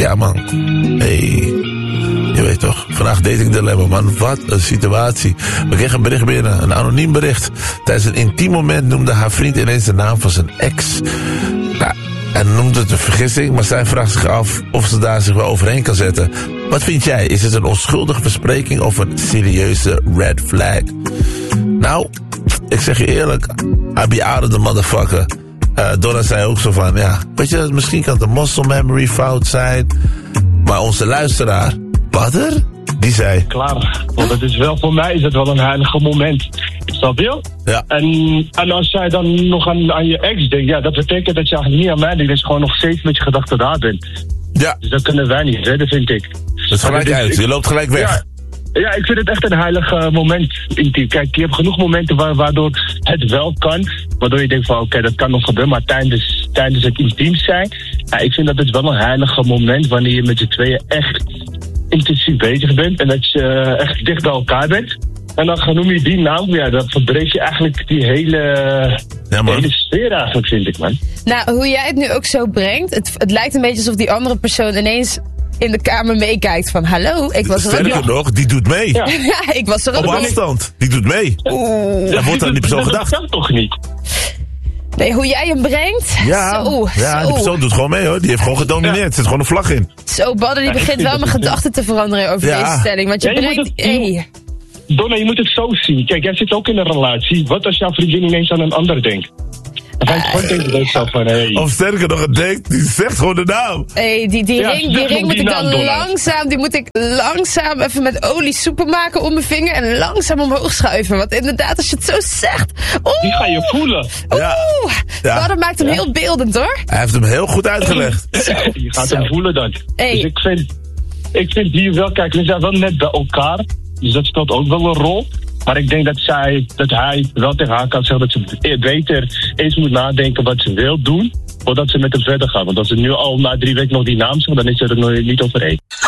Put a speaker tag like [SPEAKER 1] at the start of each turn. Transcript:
[SPEAKER 1] Ja, man. Hey. Je weet toch, vandaag dating dilemma, man. Wat een situatie. We kregen een bericht binnen, een anoniem bericht. Tijdens een intiem moment noemde haar vriend ineens de naam van zijn ex. Nou, en noemde het een vergissing, maar zij vraagt zich af of ze daar zich wel overheen kan zetten. Wat vind jij? Is het een onschuldige verspreking of een serieuze red flag? Nou, ik zeg je eerlijk, I be out of the motherfucker. Donna zei ook zo van, ja, weet je, misschien kan het een muscle memory fout zijn. Maar onze luisteraar, Badr, die zei...
[SPEAKER 2] Klaar, want het is wel, voor mij is het wel een heilige moment. Snap je?
[SPEAKER 1] Ja.
[SPEAKER 2] En als jij dan nog aan je ex denkt, ja, dat betekent dat je eigenlijk niet aan mij denkt. Dat je gewoon nog steeds met je gedachten daar bent.
[SPEAKER 1] Ja.
[SPEAKER 2] Dus dat kunnen wij niet redden, vind ik.
[SPEAKER 1] Dat is gelijk uit, je loopt gelijk weg.
[SPEAKER 2] Ja, ik vind het echt een heilig moment. Kijk, je hebt genoeg momenten waardoor het wel kan. Waardoor je denkt van oké, dat kan nog gebeuren. Maar tijdens het intiem zijn. Ja, ik vind dat het wel een heilige moment wanneer je met z'n tweeën echt intensief bezig bent. En dat je echt dicht bij elkaar bent. En dan noem je die naam, ja, dan verbreek je eigenlijk die hele sfeer eigenlijk, vind ik, man.
[SPEAKER 3] Nou, hoe jij het nu ook zo brengt, het lijkt een beetje alsof die andere persoon ineens in de kamer meekijkt van hallo, ik was er ook.
[SPEAKER 1] Sterker nog, die doet mee.
[SPEAKER 3] Ja, ik was er ook.
[SPEAKER 1] Op afstand, die doet mee.
[SPEAKER 3] Oeh.
[SPEAKER 1] Er wordt aan die persoon gedacht.
[SPEAKER 2] Dat kan toch niet?
[SPEAKER 3] Nee, hoe jij hem brengt?
[SPEAKER 1] Ja,
[SPEAKER 3] zo.
[SPEAKER 1] Die persoon doet gewoon mee hoor. Die heeft gewoon gedomineerd. Er zit gewoon een vlag in.
[SPEAKER 3] Zo, Badr, die begint wel mijn gedachten te veranderen over deze stelling. Want je brengt...
[SPEAKER 2] Donna, je moet het zo zien. Kijk, jij zit ook in een relatie. Wat als jouw vriendin ineens aan een ander denkt? Dan ga je gewoon denken zo van, hey.
[SPEAKER 1] Of sterker nog, het denkt, die zegt gewoon de naam.
[SPEAKER 3] Hey, die ring moet ik dan langzaam even met olie soepel maken om mijn vinger en langzaam omhoog schuiven. Want inderdaad, als je het zo zegt...
[SPEAKER 2] Die ga je voelen.
[SPEAKER 3] Ja. Dat maakt hem heel beeldend, hoor.
[SPEAKER 1] Hij heeft hem heel goed uitgelegd.
[SPEAKER 2] Je gaat hem voelen dan.
[SPEAKER 3] Hey.
[SPEAKER 2] Dus ik vind hier wel, kijk, we zijn wel net bij elkaar. Dus dat speelt ook wel een rol. Maar ik denk dat hij wel tegen haar kan zeggen dat ze beter eens moet nadenken wat ze wil doen, voordat ze met hem verder gaat. Want als ze nu al na 3 weken nog die naam zegt, dan is ze er nog niet over eens.